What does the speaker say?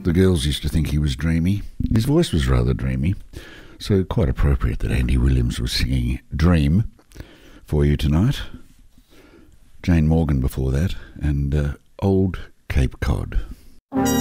The girls used to think he was dreamy. His voice was rather dreamy, so quite appropriate that Andy Williams was singing Dream for you tonight. Jane Morgan before that, and Old Cape Cod.